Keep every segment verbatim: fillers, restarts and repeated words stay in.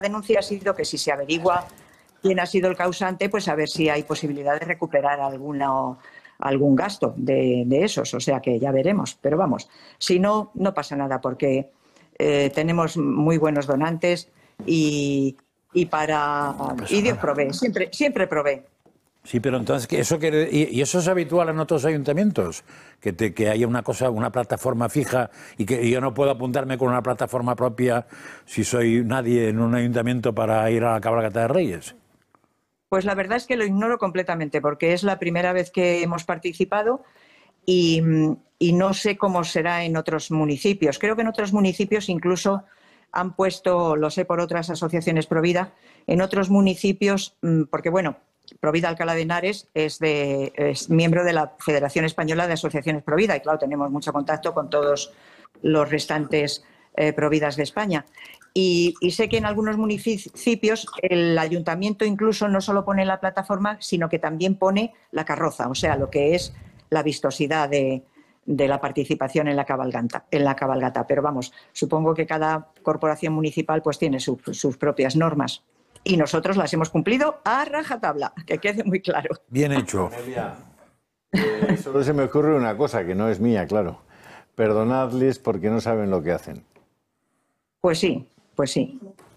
denuncia ha sido que si se averigua quién ha sido el causante, pues a ver si hay posibilidad de recuperar alguna, algún gasto de, de esos. O sea que ya veremos. Pero vamos, si no, no pasa nada porque eh, tenemos muy buenos donantes y, y para y Dios provee, siempre, siempre provee. Sí, pero entonces, ¿eso quiere, y, y eso es habitual en otros ayuntamientos? Que, te, que haya una cosa, una plataforma fija y que yo no puedo apuntarme con una plataforma propia si soy nadie en un ayuntamiento para ir a la cabalgata de Reyes. Pues la verdad es que lo ignoro completamente porque es la primera vez que hemos participado y, y no sé cómo será en otros municipios. Creo que en otros municipios incluso han puesto, lo sé por otras asociaciones Provida, en otros municipios, porque bueno, Provida Alcalá de Henares es, de, es miembro de la Federación Española de Asociaciones Provida y claro, tenemos mucho contacto con todos los restantes eh, Providas de España. Y, y sé que en algunos municipios el ayuntamiento incluso no solo pone la plataforma, sino que también pone la carroza, o sea, lo que es la vistosidad de, de la participación en la cabalgata, en la cabalgata. Pero vamos, supongo que cada corporación municipal pues tiene su, sus propias normas. Y nosotros las hemos cumplido a rajatabla, que quede muy claro. Bien hecho. Amelia, eh, solo se me ocurre una cosa, que no es mía, claro. Perdonadles porque no saben lo que hacen. Pues sí, pues sí.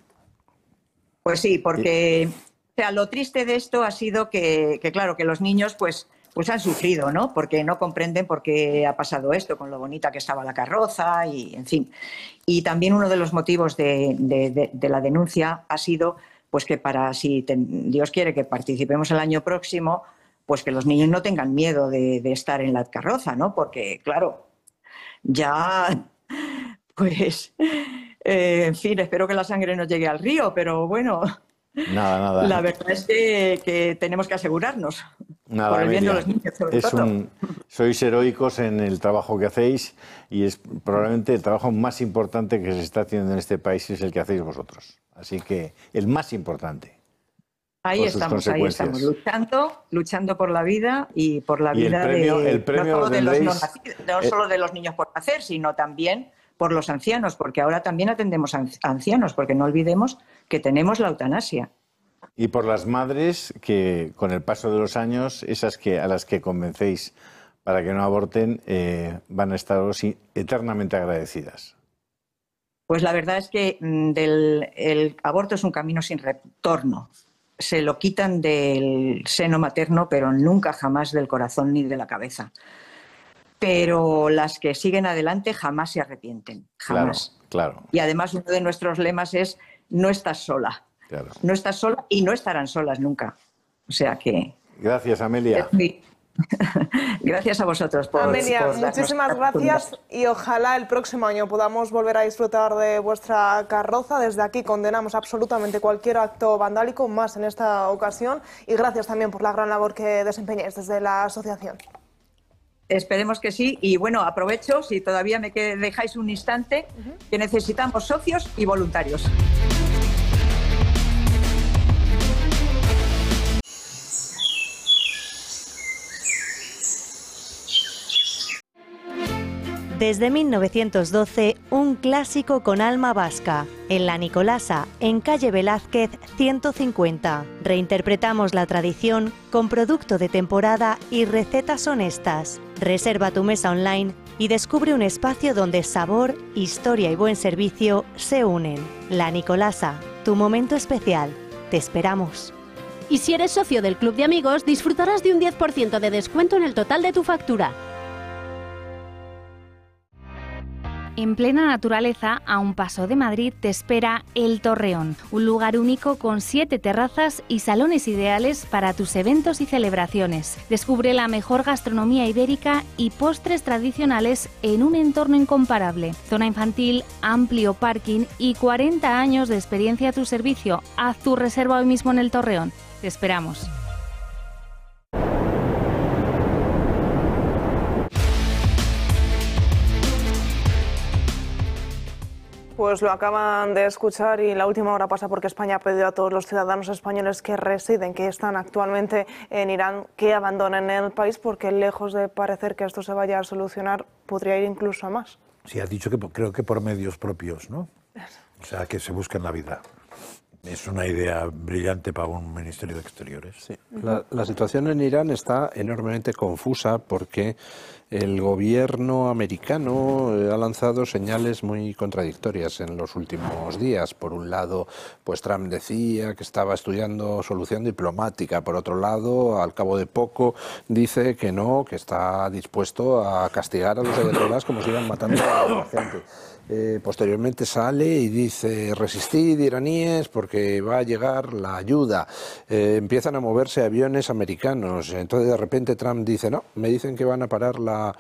Pues sí, porque o sea, lo triste de esto ha sido que, que claro, que los niños pues, pues han sufrido, ¿no? Porque no comprenden por qué ha pasado esto, con lo bonita que estaba la carroza y, en fin. Y también uno de los motivos de, de, de, de la denuncia ha sido pues que para, si ten, Dios quiere que participemos el año próximo, pues que los niños no tengan miedo de, de estar en la carroza, ¿no? Porque, claro, ya, pues, eh, en fin, espero que la sangre no llegue al río, pero bueno, nada, nada. La verdad es que, que tenemos que asegurarnos. Nada, por el bien de Amelia, los niños, sobre es todo. un, sois heroicos en el trabajo que hacéis y es probablemente el trabajo más importante que se está haciendo en este país es el que hacéis vosotros. Así que el más importante. Ahí estamos, ahí estamos, luchando, luchando por la vida y por la y vida el premio, de, el premio no, solo de, los no, tendréis, nacidos, no eh, solo de los niños por nacer, sino también por los ancianos, porque ahora también atendemos a ancianos, porque no olvidemos que tenemos la eutanasia. Y por las madres que, con el paso de los años, esas que a las que convencéis para que no aborten, eh, van a estaros eternamente agradecidas. Pues la verdad es que mmm, del, el aborto es un camino sin retorno. Se lo quitan del seno materno, pero nunca jamás del corazón ni de la cabeza. Pero las que siguen adelante jamás se arrepienten, jamás. Claro, claro. Y además uno de nuestros lemas es no estás sola. Claro. No estás sola y no estarán solas nunca. O sea que... Gracias, Amelia. Gracias a vosotros por... Amelia, por muchísimas gracias y ojalá el próximo año podamos volver a disfrutar de vuestra carroza. Desde aquí condenamos absolutamente cualquier acto vandálico, más en esta ocasión, y gracias también por la gran labor que desempeñáis desde la asociación. Esperemos que sí. Y bueno, aprovecho, si todavía me dejáis un instante, uh-huh. que necesitamos socios y voluntarios. Desde mil novecientos doce, un clásico con alma vasca. En La Nicolasa, en calle Velázquez ciento cincuenta. Reinterpretamos la tradición con producto de temporada y recetas honestas. Reserva tu mesa online y descubre un espacio donde sabor, historia y buen servicio se unen. La Nicolasa, tu momento especial. Te esperamos. Y si eres socio del Club de Amigos, disfrutarás de un diez por ciento de descuento en el total de tu factura. En plena naturaleza, a un paso de Madrid, te espera El Torreón, un lugar único con siete terrazas y salones ideales para tus eventos y celebraciones. Descubre la mejor gastronomía ibérica y postres tradicionales en un entorno incomparable. Zona infantil, amplio parking y cuarenta años de experiencia a tu servicio. Haz tu reserva hoy mismo en El Torreón. Te esperamos. Pues lo acaban de escuchar y la última hora pasa porque España ha pedido a todos los ciudadanos españoles que residen, que están actualmente en Irán, que abandonen el país porque lejos de parecer que esto se vaya a solucionar, podría ir incluso a más. Sí, ha dicho que creo que por medios propios, ¿no? O sea, que se busquen la vida. Es una idea brillante para un Ministerio de Exteriores. Sí. La, la situación en Irán está enormemente confusa porque el gobierno americano ha lanzado señales muy contradictorias en los últimos días. Por un lado, pues Trump decía que estaba estudiando solución diplomática. Por otro lado, al cabo de poco, dice que no, que está dispuesto a castigar a los ayatolás como si iban matando a la gente. Eh, posteriormente sale y dice: resistid, iraníes, porque va a llegar la ayuda. Eh, empiezan a moverse aviones americanos. Entonces de repente Trump dice: no, me dicen que van a parar la,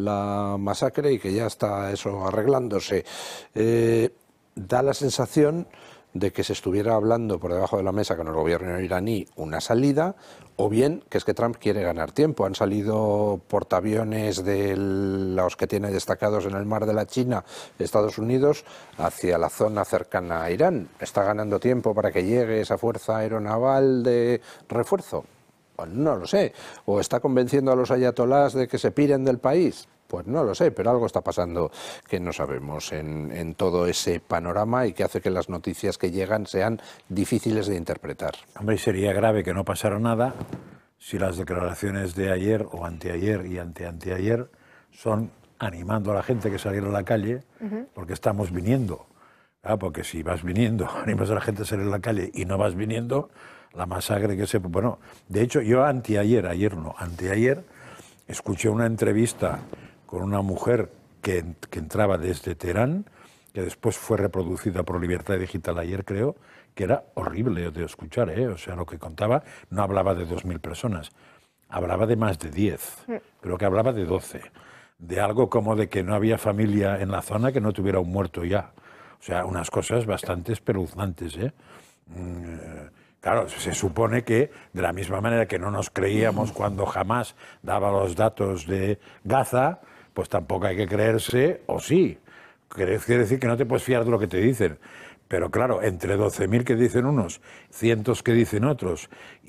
la masacre y que ya está eso arreglándose. Eh, da la sensación de que se estuviera hablando por debajo de la mesa con el gobierno iraní una salida, o bien que es que Trump quiere ganar tiempo. Han salido portaaviones de los que tiene destacados en el mar de la China, Estados Unidos, hacia la zona cercana a Irán. ¿Está ganando tiempo para que llegue esa fuerza aeronaval de refuerzo? Pues no lo sé. ¿O está convenciendo a los ayatolás de que se piren del país? Pues no lo sé, pero algo está pasando que no sabemos en, en todo ese panorama y que hace que las noticias que llegan sean difíciles de interpretar. Hombre, sería grave que no pasara nada si las declaraciones de ayer o anteayer y anteanteayer son animando a la gente que saliera a la calle, uh-huh. porque estamos viniendo. Ah, porque si vas viniendo, animas a la gente a salir a la calle y no vas viniendo, la masacre que se... Bueno, de hecho, yo anteayer, ayer no, anteayer, escuché una entrevista con una mujer que, que entraba desde Teherán, que después fue reproducida por Libertad Digital ayer, creo, que era horrible de escuchar, ¿eh? O sea, lo que contaba, no hablaba de dos mil personas, hablaba de más de diez, creo que hablaba de doce, de algo como de que no había familia en la zona que no tuviera un muerto ya. O sea, unas cosas bastante espeluznantes, ¿eh? Mm, Claro, se supone que, de la misma manera que no nos creíamos cuando Hamás daba los datos de Gaza, pues tampoco hay que creerse, o sí. Quiere decir que no te puedes fiar de lo que te dicen. Pero claro, entre doce mil que dicen unos, cientos que dicen otros,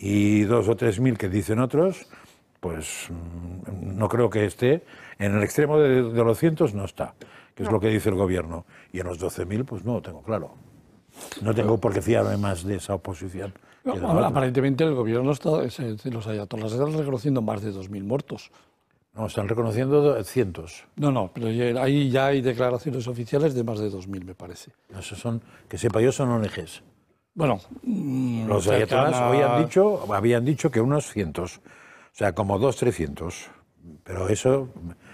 y dos o tres mil que dicen otros, pues no creo que esté. En el extremo de, de los cientos no está, que es no. lo que dice el gobierno. Y en los doce mil, pues no lo tengo claro. No tengo por qué fiarme más de esa oposición. No, aparentemente el gobierno está, los ayatolás están reconociendo más de dos mil muertos. No, están reconociendo cientos. No, no, pero ahí ya hay declaraciones oficiales de más de dos mil, me parece. Esos son, que sepa yo, son O N Ges. Bueno, los ayatolás hoy han dicho, habían dicho que unos cientos, o sea, como dos, trescientos. Pero eso...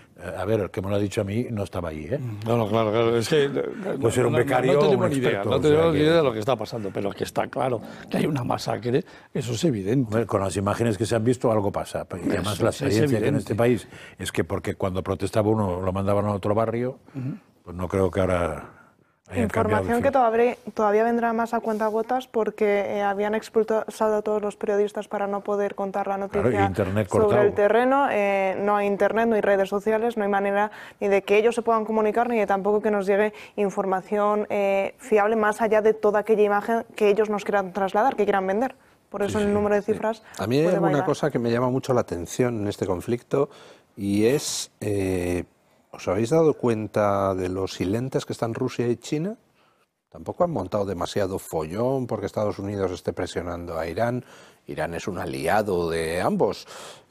A ver, el que me lo ha dicho a mí no estaba allí, ¿eh? No, no, claro, claro. Es que pues era un becario no, no tenemos un ni idea, no tenemos o sea, ni que... idea de lo que está pasando, pero que está claro que hay una masacre, eso es evidente. Hombre, con las imágenes que se han visto algo pasa. Y además eso, la experiencia que en este país es que porque cuando protestaba uno lo mandaban a otro barrio, uh-huh. pues no creo que ahora... Información que todavía, todavía vendrá más a cuentagotas porque eh, habían expulsado a todos los periodistas para no poder contar la noticia claro, internet sobre cortado. el terreno. Eh, no hay internet, no hay redes sociales, no hay manera ni de que ellos se puedan comunicar ni de tampoco que nos llegue información eh, fiable más allá de toda aquella imagen que ellos nos quieran trasladar, que quieran vender. Por eso sí, el número de cifras... Sí. A mí hay una cosa que me llama mucho la atención en este conflicto y es... Eh, ¿Os habéis dado cuenta de los silentes que están Rusia y China? Tampoco han montado demasiado follón porque Estados Unidos esté presionando a Irán. Irán es un aliado de ambos.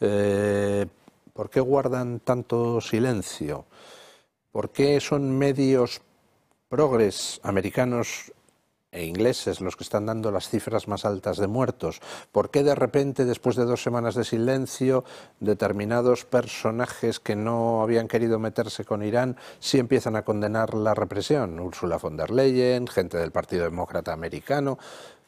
Eh, ¿Por qué guardan tanto silencio? ¿Por qué son medios progres americanos e ingleses los que están dando las cifras más altas de muertos? ¿Por qué de repente, después de dos semanas de silencio, determinados personajes que no habían querido meterse con Irán sí empiezan a condenar la represión? Ursula von der Leyen, gente del Partido Demócrata Americano.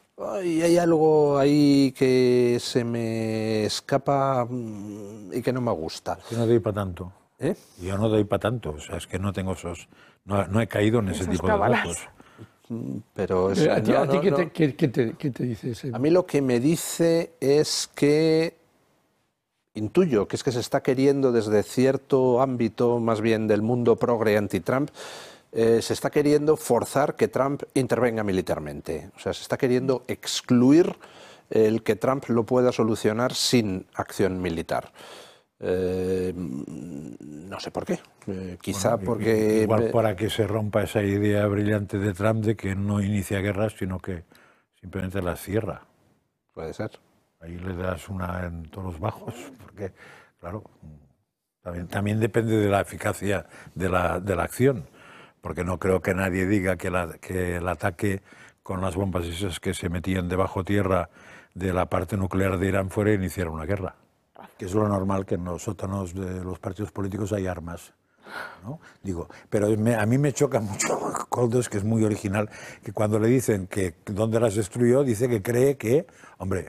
Y hay algo ahí que se me escapa y que no me gusta. Yo no doy para tanto. ¿Eh? Yo no doy para tanto. O sea, es que no tengo esos... No, no he caído en ese tipo de datos. Pero es, ¿A ti, no, a ti no, ¿qué, no. te, qué, qué, te, qué te dice ese? A mí lo que me dice es que intuyo que es que se está queriendo desde cierto ámbito, más bien del mundo progre anti-Trump, eh, se está queriendo forzar que Trump intervenga militarmente. O sea, se está queriendo excluir el que Trump lo pueda solucionar sin acción militar. Eh, no sé por qué. Eh, quizá bueno, porque... Igual para que se rompa esa idea brillante de Trump de que no inicia guerras, sino que simplemente las cierra. Puede ser. Ahí le das una en todos los bajos, porque, claro, también, también depende de la eficacia de la, de la acción, porque no creo que nadie diga que, la, que el ataque con las bombas esas que se metían debajo tierra de la parte nuclear de Irán fuera a iniciar una guerra, que es lo normal, que en los sótanos de los partidos políticos hay armas, ¿no? Digo, pero me, a mí me choca mucho Koldos, que es muy original, que cuando le dicen que dónde las destruyó, dice que cree que, hombre,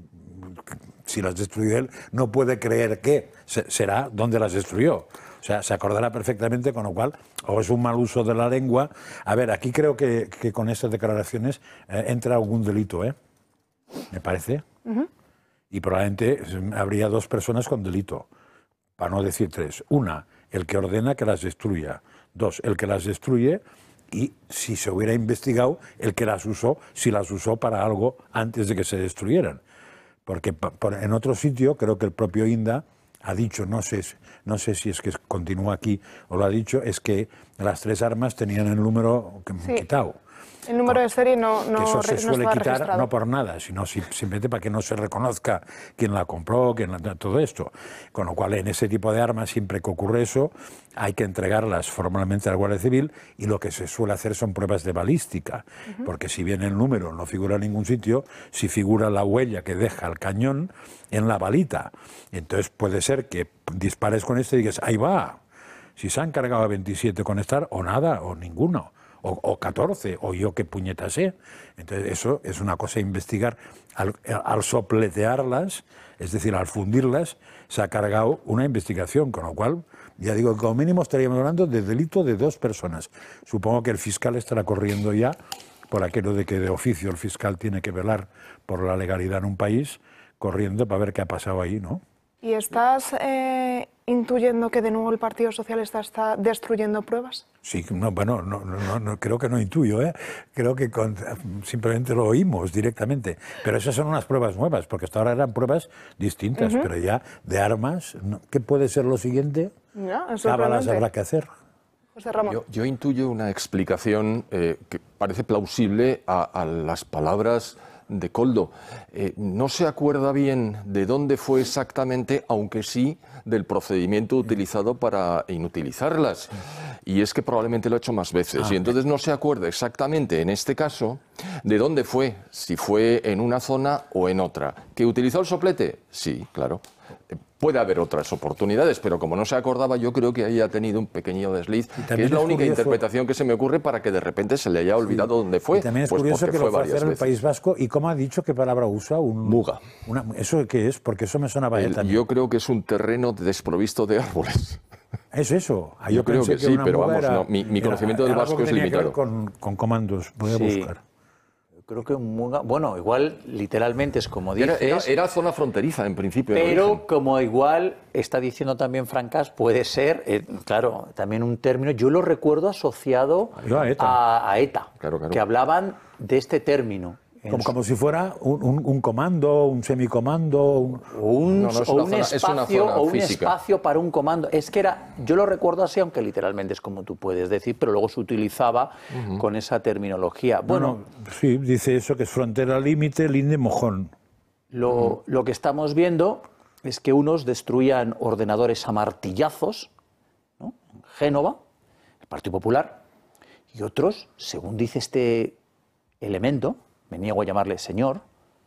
si las destruyó él, no puede creer que será dónde las destruyó. O sea, se acordará perfectamente, con lo cual, o es un mal uso de la lengua. A ver, aquí creo que, que con estas declaraciones eh, entra algún delito, ¿eh? Me parece. Uh-huh. Y probablemente habría dos personas con delito, para no decir tres. Una, el que ordena que las destruya. Dos, el que las destruye, y si se hubiera investigado, el que las usó, si las usó para algo antes de que se destruyeran. Porque en otro sitio, creo que el propio Inda ha dicho, no sé, no sé si es que continúa aquí o lo ha dicho, es que las tres armas tenían el número sí. quitado. El número de serie no, no, que eso se no suele está quitar registrado. no por nada, sino simplemente para que no se reconozca quién la compró, quién la, todo esto. Con lo cual, en ese tipo de armas, siempre que ocurre eso, hay que entregarlas formalmente a la Guardia Civil, y lo que se suele hacer son pruebas de balística, uh-huh. porque si bien el número no figura en ningún sitio, si figura la huella que deja el cañón en la balita. Entonces puede ser que dispares con este y digas, ahí va, si se han cargado a veintisiete con estar, o nada, o ninguno. O, o catorce, o yo qué puñeta sé. Entonces eso es una cosa a investigar. Al, al sopletearlas, es decir, al fundirlas, se ha cargado una investigación, con lo cual, ya digo, como mínimo estaríamos hablando de delito de dos personas. Supongo que el fiscal estará corriendo ya por aquello de que de oficio el fiscal tiene que velar por la legalidad en un país, corriendo para ver qué ha pasado ahí, ¿no? ¿Y estás eh, intuyendo que de nuevo el Partido Socialista está destruyendo pruebas? Sí, no, bueno, no, no, no, creo que no intuyo, ¿eh? Creo que con, simplemente lo oímos directamente. Pero esas son unas pruebas nuevas, porque hasta ahora eran pruebas distintas, uh-huh. pero ya de armas, ¿no? ¿Qué puede ser lo siguiente? Ya, es Cábalas habrá que hacer. José Ramón. Yo, yo intuyo una explicación eh, que parece plausible a, a las palabras de Koldo. Eh, no se acuerda bien de dónde fue exactamente, aunque sí del procedimiento utilizado para inutilizarlas. Y es que probablemente lo ha hecho más veces. Ah, y entonces no se acuerda exactamente, en este caso, de dónde fue, si fue en una zona o en otra. ¿Que utilizó el soplete? Sí, claro. Puede haber otras oportunidades, pero como no se acordaba, yo creo que ahí ha tenido un pequeño desliz, que es la única curioso, interpretación que se me ocurre para que de repente se le haya olvidado sí. dónde fue. Y también es pues curioso que fue lo fue a hacer en el País Vasco. ¿Y cómo ha dicho qué palabra usa? Un, Muga. Una, ¿Eso qué es? Porque eso me suena a el, Yo creo que es un terreno desprovisto de árboles. ¿Es eso? Ah, yo, yo creo que, que sí, pero vamos, era, no, mi, mi conocimiento era, del vasco es limitado. Que ver con, con comandos, voy a sí. buscar. Creo que un muga, bueno, igual literalmente es como dices. Era, era, era zona fronteriza en principio. Pero como igual está diciendo también Francas, puede ser, eh, claro, también un término, yo lo recuerdo asociado a ETA, a, a ETA claro, claro. que hablaban de este término. Como, como si fuera un, un, un comando, un semicomando, un, un, no, no, es o una un zona, espacio, es una zona o un física. espacio para un comando. Es que era, yo lo recuerdo así, aunque literalmente es como tú puedes decir, pero luego se utilizaba uh-huh. con esa terminología. Bueno, bueno, sí, dice eso, que es frontera límite, linde mojón. Lo, uh-huh. lo que estamos viendo es que unos destruían ordenadores a martillazos, ¿no? En Génova, el Partido Popular, y otros, según dice este elemento, me niego a llamarle señor,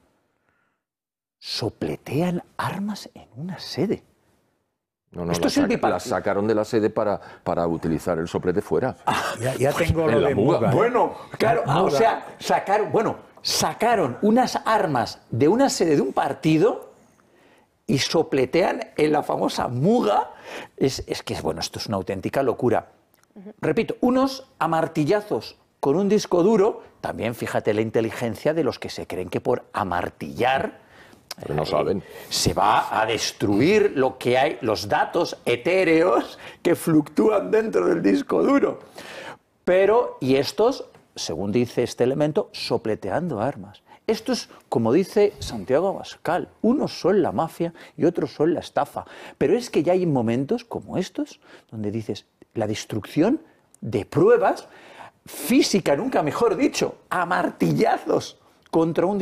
sopletean armas en una sede. No, no, Esto la, es el sac, la sacaron de la sede para, para utilizar el soplete fuera. Ah, ya, ya tengo pues, lo de muga. muga ¿eh? Bueno, claro, ah, o sea, sacaron, bueno, sacaron unas armas de una sede de un partido y sopletean en la famosa muga. Es, es que, bueno, esto es una auténtica locura. Uh-huh. Repito, unos a martillazos con un disco duro, también fíjate la inteligencia de los que se creen que por amartillar pero no saben. Eh, se va a destruir lo que hay, los datos etéreos que fluctúan dentro del disco duro. Pero, y estos, según dice este elemento, sopleteando armas. Esto es, como dice Santiago Abascal, unos son la mafia y otros son la estafa. Pero es que ya hay momentos como estos, donde dices, la destrucción de pruebas física, nunca mejor dicho, a martillazos contra un